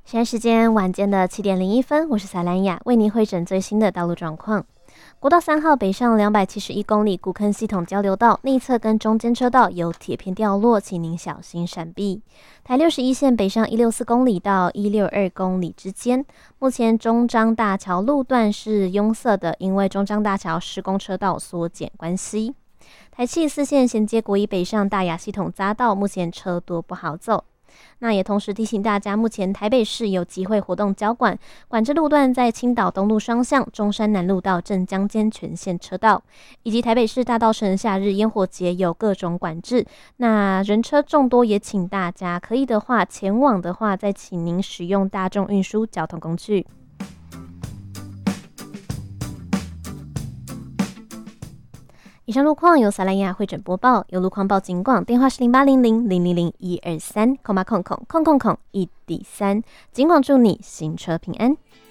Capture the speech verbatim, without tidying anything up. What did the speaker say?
现在时间晚间的七点零一分，我是萨兰雅，为您汇整最新的道路状况。国道三号北上两百七十一公里古坑系统交流道内侧跟中间车道有铁片掉落，请您小心闪避。台六十一线北上一百六十四公里到一百六十二公里之间，目前中彰大桥路段是拥塞的，因为中彰大桥施工车道缩减关系。台七四线衔接国一北上大雅系统匝道，目前车多不好走。那也同时提醒大家，目前台北市有集会活动交管，管制路段在青岛东路双向、中山南路到镇江间全线车道，以及台北市大稻埕夏日烟火节有各种管制。那人车众多，也请大家可以的话前往的话，再请您使用大众运输交通工具。以上路况由萨兰雅汇整播报，有路况报警广，电话是零八零零零零零一二三，空八空空空空空一底三，警广祝你行车平安。